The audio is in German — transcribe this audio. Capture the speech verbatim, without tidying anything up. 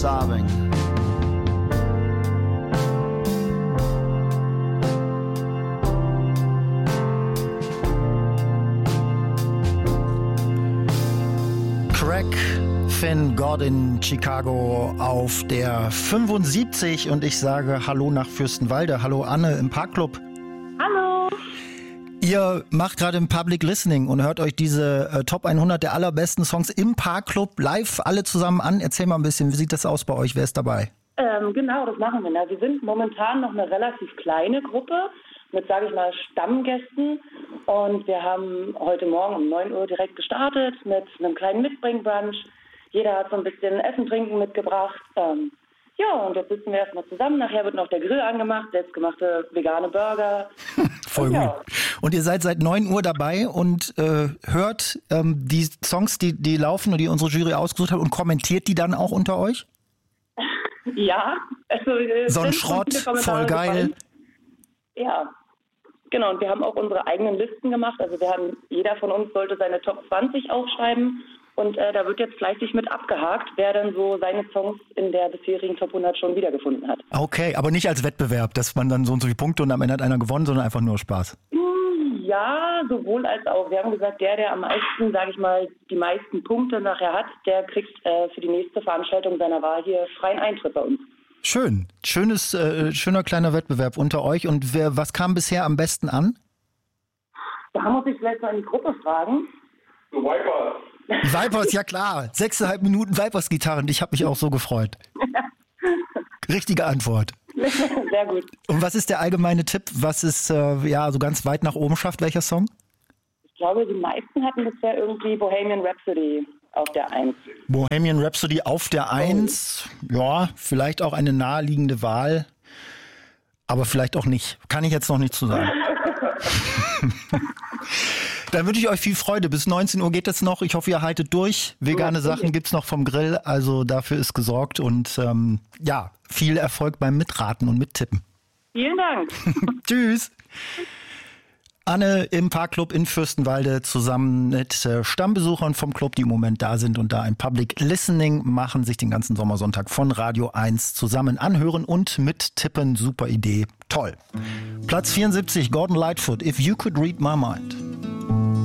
sobbing. Craig Finn God in Chicago auf der fünfundsiebzig und ich sage Hallo nach Fürstenwalde. Hallo Anne im Parkclub. Hallo. Ihr macht gerade im Public Listening und hört euch diese äh, Top hundert der allerbesten Songs im Parkclub live alle zusammen an. Erzähl mal ein bisschen, wie sieht das aus bei euch? Wer ist dabei? Ähm, genau, das machen wir. Na, wir sind momentan noch eine relativ kleine Gruppe mit, sage ich mal, Stammgästen. Und wir haben heute Morgen um neun Uhr direkt gestartet mit einem kleinen Mitbringbrunch. Jeder hat so ein bisschen Essen, Trinken mitgebracht. Ähm, ja, und jetzt sitzen wir erstmal zusammen. Nachher wird noch der Grill angemacht, selbstgemachte vegane Burger. Voll und, gut. ja. Und ihr seid seit neun Uhr dabei und äh, hört ähm, die Songs, die, die laufen und die unsere Jury ausgesucht hat und kommentiert die dann auch unter euch? Ja. Also, äh, so ein Schrott, voll geil. Gefallen. Ja. Genau, und wir haben auch unsere eigenen Listen gemacht. Also wir haben, jeder von uns sollte seine Top zwanzig aufschreiben. Und äh, da wird jetzt fleißig mit abgehakt, wer dann so seine Songs in der bisherigen Top hundert schon wiedergefunden hat. Okay, aber nicht als Wettbewerb, dass man dann so und so viele Punkte und am Ende hat einer gewonnen, sondern einfach nur Spaß. Ja, sowohl als auch. Wir haben gesagt, der, der am meisten, sage ich mal, die meisten Punkte nachher hat, der kriegt äh, für die nächste Veranstaltung seiner Wahl hier freien Eintritt bei uns. Schön. Schönes, äh, schöner kleiner Wettbewerb unter euch. Und wer, was kam bisher am besten an? Da muss ich vielleicht mal in die Gruppe fragen. So Vipers. Vipers, ja klar. Sechseinhalb Minuten Vipers-Gitarren. Ich habe mich auch so gefreut. Richtige Antwort. Sehr gut. Und was ist der allgemeine Tipp? Was ist äh, ja so ganz weit nach oben schafft? Welcher Song? Ich glaube, die meisten hatten bisher irgendwie Bohemian Rhapsody auf der Eins. Bohemian Rhapsody auf der Eins. Ja, vielleicht auch eine naheliegende Wahl. Aber vielleicht auch nicht. Kann ich jetzt noch nicht zu sagen. Dann wünsche ich euch viel Freude. Bis neunzehn Uhr geht es noch. Ich hoffe, ihr haltet durch. Vegane ja, Sachen gibt's noch vom Grill. Also dafür ist gesorgt. Und ähm, ja, viel Erfolg beim Mitraten und Mittippen. Vielen Dank. Tschüss. Anne im Parkclub in Fürstenwalde zusammen mit äh, Stammbesuchern vom Club, die im Moment da sind und da ein Public Listening machen, sich den ganzen Sommersonntag von Radio eins zusammen anhören und mittippen. Super Idee. Toll. Platz vierundsiebzig, Gordon Lightfoot, If You Could Read My Mind.